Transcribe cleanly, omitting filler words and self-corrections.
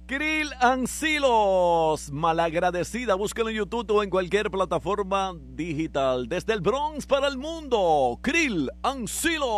Krill Ancilos, malagradecida, búsquelo en YouTube o en cualquier plataforma digital. Desde el Bronx para el mundo, Krill Ancilos.